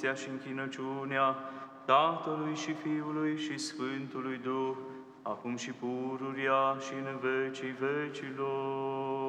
și închinăciunea Tatălui și Fiului și Sfântului Duh, acum și pururia și în vecii vecilor.